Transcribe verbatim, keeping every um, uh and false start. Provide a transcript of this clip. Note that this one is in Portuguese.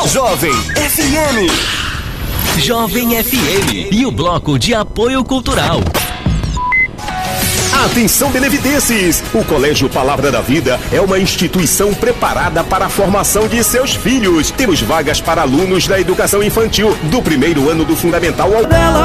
Jovem F M. Jovem F M e o bloco de apoio cultural. Atenção, televidentes! O Colégio Palavra da Vida é uma instituição preparada para a formação de seus filhos. Temos vagas para alunos da educação infantil, do primeiro ano do fundamental ao...